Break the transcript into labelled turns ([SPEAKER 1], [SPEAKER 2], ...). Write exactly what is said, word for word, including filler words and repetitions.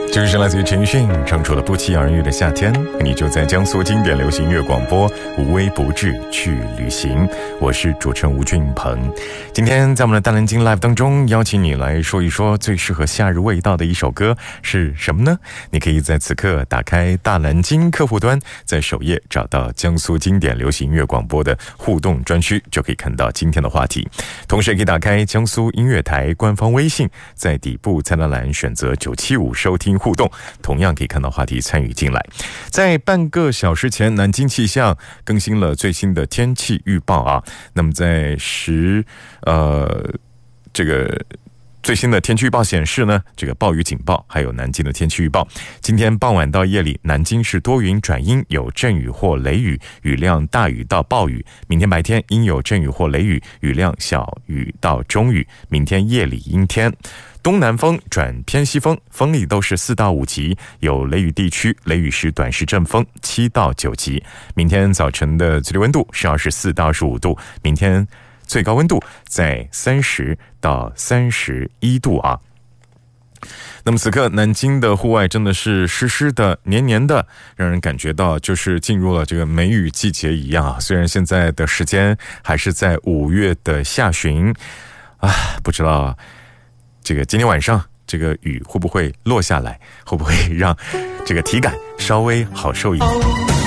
[SPEAKER 1] 这是来自于陈奕迅唱出了不期而遇的夏天，你就在江苏经典流行音乐广播，无微不至去旅行。我是主持人吴俊鹏。今天在我们的大南京 Live 当中，邀请你来说一说最适合夏日味道的一首歌是什么呢？你可以在此刻打开大南京客户端，在首页找到江苏经典流行音乐广播的互动专区，就可以看到今天的话题。同时也可以打开江苏音乐台官方微信，在底部菜单栏选择九七五收听互动，同样可以看到话题参与进来。在半个小时前，南京气象更新了最新的天气预报啊。那么在十呃这个最新的天气预报显示呢，这个暴雨警报还有南京的天气预报。今天傍晚到夜里，南京是多云转阴，有阵雨或雷雨，雨量大雨到暴雨。明天白天阴有阵雨或雷雨，雨量小雨到中雨。明天夜里阴天。东南风转偏西风，风力都是四到五级，有雷雨地区，雷雨时短时阵风七到九级。明天早晨的最低温度是二十四到二十五度，明天最高温度在三十到三十一度啊。那么此刻南京的户外真的是湿湿的黏黏的，让人感觉到就是进入了这个梅雨季节一样啊。虽然现在的时间还是在五月的下旬啊，不知道这个今天晚上这个雨会不会落下来，会不会让这个体感稍微好受一点。